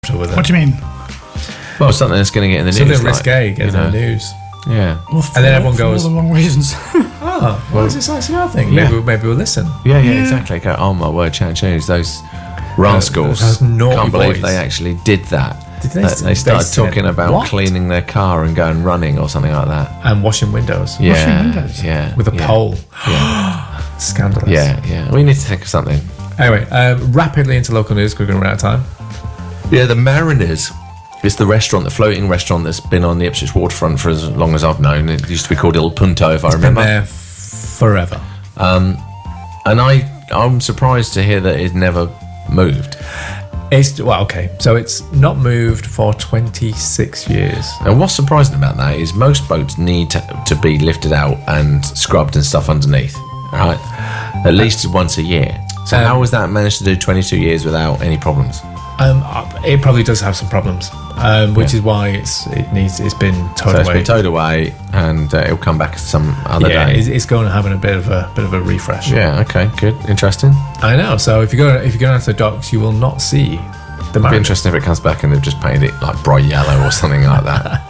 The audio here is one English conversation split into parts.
with it. What do you mean? Well, something that's going to get in the news. Something risque gets in the news. Yeah. Well, And then everyone goes, for all the wrong reasons. oh, well, is this ICR thing? Yeah. Maybe we'll listen. Yeah, exactly. Go, oh my word, Channel News, those rascals. Those naughty Can't believe boys. they actually did that. Did they? They started said, talking about what? cleaning their car and going running or something like that. And washing windows. Yeah, windows? yeah. With a yeah. pole. Yeah. Scandalous. Yeah. We need to think of something. Anyway, rapidly into local news because we're going to run out of time. Yeah, the Mariners. It's the restaurant, the floating restaurant that's been on the Ipswich waterfront for as long as I've known. It used to be called Il Punto, if I remember. Been there forever. And I'm surprised to hear that it never moved. So it's not moved for 26 years. And what's surprising about that is most boats need to be lifted out and scrubbed and stuff underneath, right? At least once a year. So how has that managed to do 22 years without any problems? It probably does have some problems, which is why it's been towed So it's away. been towed away, and it'll come back some other day. It's going to have a bit of a refresh. Yeah. Okay. Good. Interesting. I know. So if you go down to the docks, you will not see the It'd be Mariners. interesting if it comes back and they've just painted it like bright yellow or something like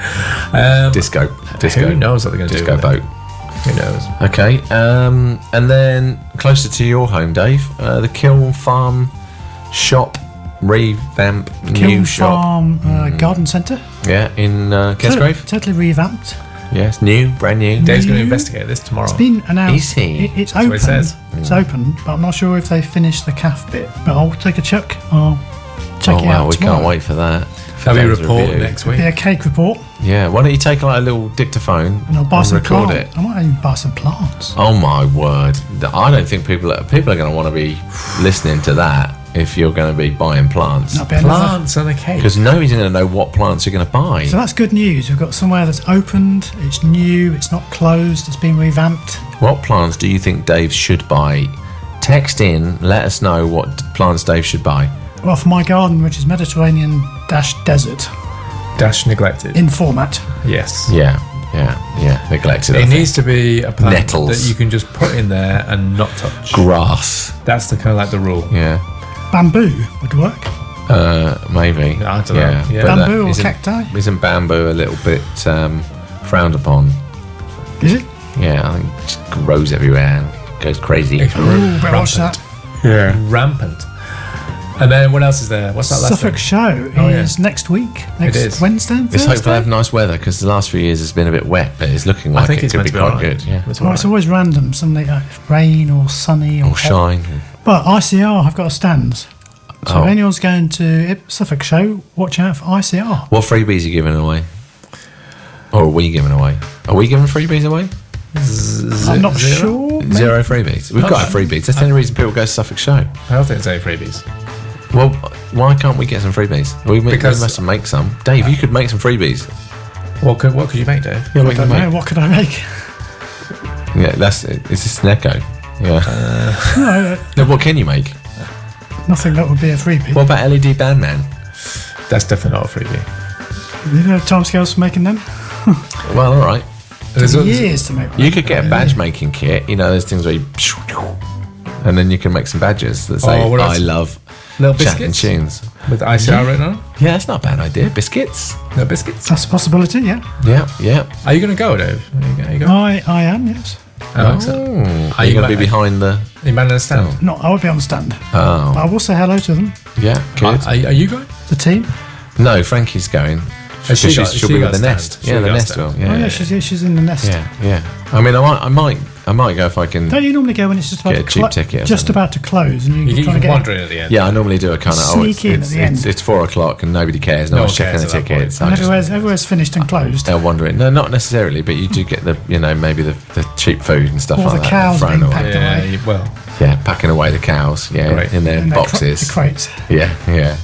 that. Disco. Who knows what they're going to do? Disco with boat. it? Who knows? Okay. And then closer to your home, Dave, the Kiln Farm shop revamp, new Kiln shop. Farm Garden Centre. Yeah, in Kesgrave. Totally revamped. Yes, brand new. Dave's going to investigate this tomorrow. It's been announced. Is he? It's That's open. what it says. It's open, but I'm not sure if they finished the calf bit. But I'll take a check. I'll check Oh it wow, out we tomorrow. can't wait for that. Have a Dave's report review. next week. Be a cake report, Yeah, why don't you take like a little dictaphone and I'll buy some record plants. it? I might even buy some plants. Oh my word! I don't think people are going to want to be listening to that if you're going to be buying plants, That'll be another- Plants on a cake. because nobody's going to know what plants you're going to buy. So that's good news. We've got somewhere that's opened. It's new. It's not closed. It's been revamped. What plants do you think Dave should buy? Text in, let us know what plants Dave should buy. Well, for my garden, which is Mediterranean-desert Dash neglected. in format. Yes. Yeah, neglected. I It think. needs to be a plant Nettles. that you can just put in there and not touch. Grass. That's the kind of like the rule. Yeah, Bamboo would work. maybe. I don't know. Yeah. but Bamboo or isn't- cacti? Isn't bamboo a little bit frowned upon? Is it? Yeah, I think it just grows everywhere, goes crazy. Ooh, better watch that. Yeah. Rampant. And then what else is there? What's that last Suffolk thing? Show Oh, yeah. is next week. Next is. Wednesday and Let's hope they Thursday. have nice weather because the last few years has been a bit wet, but it's looking like I think it it's could meant be to be quite alright. good. Yeah, It's Well, it's always random. Suddenly rain or sunny or or hot. shine. But ICR have got a stand. So Oh. if anyone's going to Suffolk Show, watch out for ICR. What freebies are you giving away? Or are we giving away? Are we giving freebies away? I'm not sure. maybe. Zero freebies. We've got a freebies. That's the only reason people go to Suffolk Show. I don't think there's any freebies. Well, why can't we get some freebies? We Because- must make some. Dave, you could make some freebies. What could you make, Dave? Yeah, I don't know. What could I make? Yeah, it's just an echo. Yeah. No, No, what can you make? nothing that would be a freebie. What about LED Bandman? That's definitely not a freebie. You know timescales for making them? Well, all right. There's Years to make one. You could get a badge making kit. You know, there's things where you... And then you can make some badges that say, Oh, what else? I love Little chatting biscuits tunes. with ICR written on. Yeah, that's not a bad idea. Biscuits. No biscuits. That's a possibility, yeah. Yeah. Are you going to go, Dave? Are you going? I am, yes. Oh, excellent. Are you going to be behind the... Are you man in the stand? No, I would be on the stand. Oh, I will say hello to them, yeah, good. Are you going? the team. No, Frankie's going. Has she Because got- she'll she be got with the a nest. stand? Yeah, She the got a nest stand. will. Yeah, Oh, yeah, she's in the nest. yeah. I mean, I might go if I can. Don't you normally go when it's just about Get a to cheap ticket or just something. about to close and You you're trying to can get wander in at the end. Yeah, I normally do a kind of Sneak in at the end. It's 4 o'clock and nobody cares. No, No one's one checking the cares at that tickets. and I just, everywhere's finished and closed. they'll wander in. No, not necessarily, but you do get the maybe the cheap food and stuff Or like the that. cows thrown being away. packed Yeah, away. well, Yeah, packing away the cows. Yeah, Right. in their And the boxes. the crates. Yeah.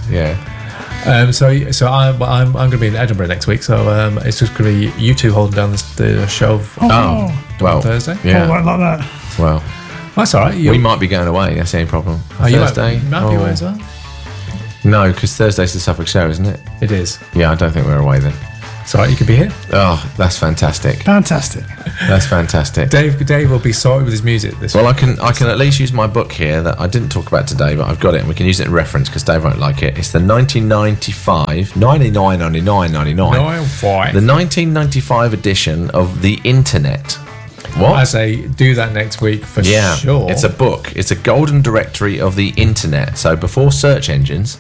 so I'm going to be in Edinburgh next week, so it's just going to be you two holding down the show Oh, well, Thursday? Oh, Yeah. won't like that. Well, That's all right. we might be going away. That's the only problem. you Thursday. might be away as well. No, because Thursday's the Suffolk show, isn't it? It is. Yeah, I don't think we're away then. So you could be here. Oh, that's fantastic. Fantastic. That's fantastic. Dave will be sorted with his music this Well, week. I can at least use my book here that I didn't talk about today, but I've got it and we can use it in reference because Dave won't like it. It's the 1995, 99, the 1995 edition of The Internet. What? I say do that next week for Yeah, sure. it's a book. It's a golden directory of the internet. So before search engines,